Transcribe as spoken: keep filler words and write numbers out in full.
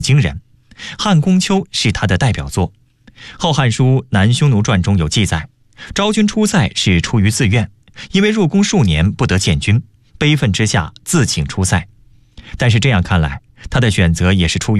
惊人。汉宫秋是他的代表作。《后汉书·南匈奴传》中有记载，昭君出塞是出于自愿，因为入宫数年不得见君，悲愤之下自请出塞。但是这样看来，他的选择也是出于